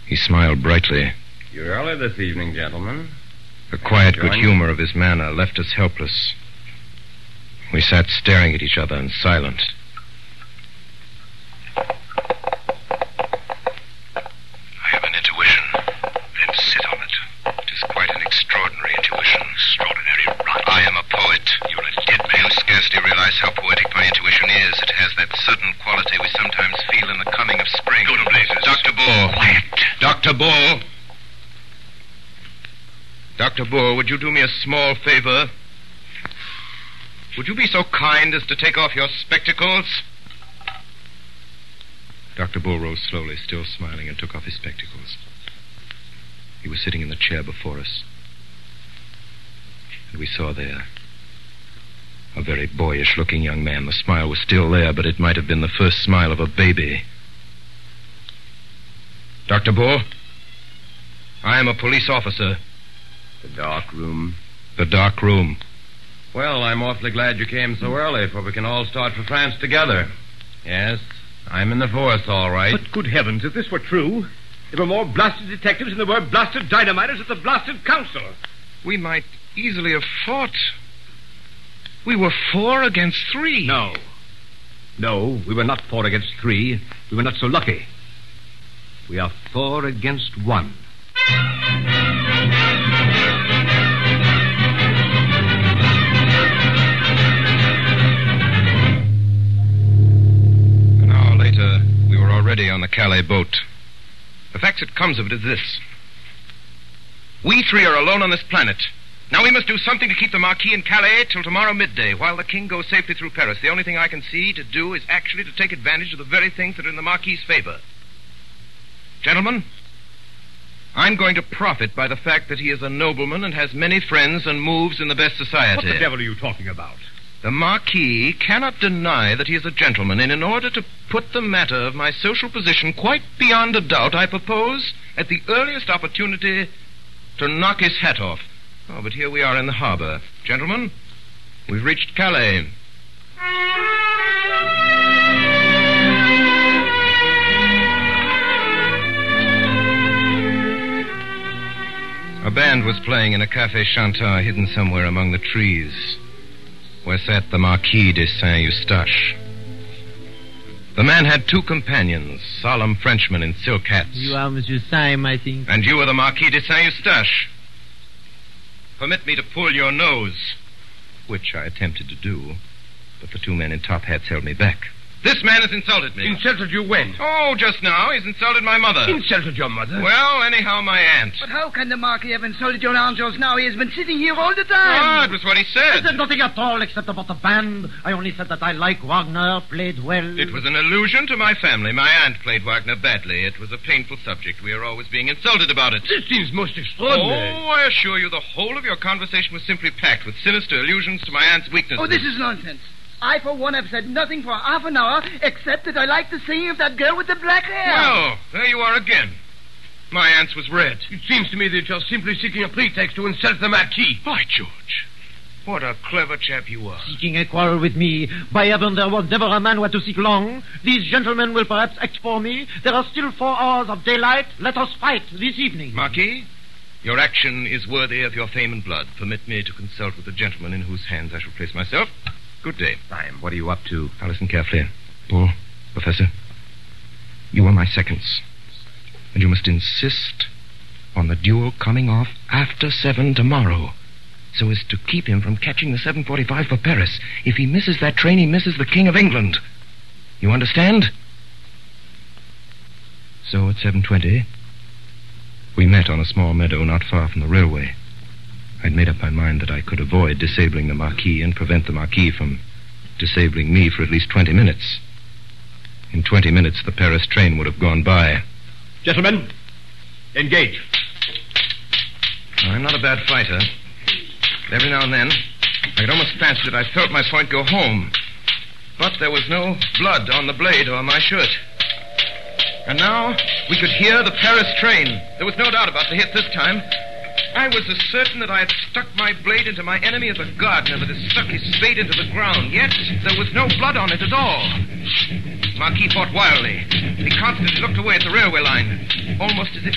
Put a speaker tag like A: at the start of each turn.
A: He smiled brightly.
B: You're early this evening, gentlemen.
A: The quiet good humor of his manner left us helpless. We sat staring at each other in silence.
C: I have an intuition. Then sit on it. It is quite an extraordinary intuition. Extraordinary rot. I am a poet. You're a dead man. You scarcely realize how poetic my intuition is. It has that sudden quality we sometimes feel in the coming of spring. Go to blazes. Dr. Bull.
A: Quiet. Dr. Bull. Dr. Bull, would you do me a small favor? Would you be so kind as to take off your spectacles? Dr. Bull rose slowly, still smiling, and took off his spectacles. He was sitting in the chair before us. And we saw there a very boyish-looking young man. The smile was still there, but it might have been the first smile of a baby. Dr. Bull, I am a police officer.
B: The dark room.
A: The dark room.
B: Well, I'm awfully glad you came so early, for we can all start for France together. Yes, I'm in the force, all right.
D: But good heavens, if this were true, there were more blasted detectives than there were blasted dynamiters at the blasted council.
A: We might easily have fought. We were 4 against 3.
D: No, we were not 4 against 3. We were not so lucky. We are 4 against 1.
A: An hour later, we were already on the Calais boat. The fact that comes of it is this. We 3 are alone on this planet. Now we must do something to keep the Marquis in Calais till tomorrow midday, while the King goes safely through Paris. The only thing I can see to do is actually to take advantage of the very things that are in the Marquis's favor. Gentlemen, I'm going to profit by the fact that he is a nobleman and has many friends and moves in the best society.
D: What the devil are you talking about?
A: The Marquis cannot deny that he is a gentleman, and in order to put the matter of my social position quite beyond a doubt, I propose, at the earliest opportunity, to knock his hat off. Oh, but here we are in the harbor. Gentlemen, we've reached Calais. A band was playing in a Café Chantant hidden somewhere among the trees, where sat the Marquis de Saint-Eustache. The man had 2 companions, solemn Frenchmen in silk hats.
E: You are Monsieur Syme, I think.
A: And you are the Marquis de Saint-Eustache. Permit me to pull your nose, which I attempted to do, but the 2 men in top hats held me back. This man has insulted me.
D: Insulted you when?
A: Oh, just now. He's insulted my mother.
D: Insulted your mother?
A: Well, anyhow, my aunt.
F: But how can the Marquis have insulted your aunt just now? He has been sitting here all the time.
A: Ah, it was what he
E: I
A: said.
E: said nothing at all except about the band. I only said that I like Wagner, played well.
A: It was an allusion to my family. My aunt played Wagner badly. It was a painful subject. We are always being insulted about it.
D: This seems most extraordinary.
A: Oh, I assure you, the whole of your conversation was simply packed with sinister allusions to my aunt's weaknesses.
F: Oh, this is nonsense. I, for one, have said nothing for half an hour, except that I like the singing of that girl with the black hair.
A: Well, there you are again. My aunt's was red.
D: It seems to me that you're simply seeking a pretext to insult the Marquis.
A: By George, what a clever chap you are.
E: Seeking a quarrel with me. By heaven, there was never a man who had to seek long. These gentlemen will perhaps act for me. There are still 4 hours of daylight. Let us fight this evening.
A: Marquis, your action is worthy of your fame and blood. Permit me to consult with the gentleman in whose hands I shall place myself. Good day.
B: Syme, what are you up to?
A: Now listen carefully. Bull, Professor, you are my seconds. And you must insist on the duel coming off after 7 tomorrow, so as to keep him from catching the 7:45 for Paris. If he misses that train, he misses the King of England. You understand? So at 7:20, we met on a small meadow not far from the railway. I'd made up my mind that I could avoid disabling the Marquis and prevent the Marquis from disabling me for at least 20 minutes. In 20 minutes, the Paris train would have gone by.
D: Gentlemen, engage.
A: I'm not a bad fighter. Every now and then, I could almost fancy that I felt my point go home. But there was no blood on the blade or my shirt. And now, we could hear the Paris train. There was no doubt about the hit this time. I was as certain that I had stuck my blade into my enemy as a gardener that has stuck his spade into the ground. Yet, there was no blood on it at all. Marquis fought wildly. He constantly looked away at the railway line, almost as if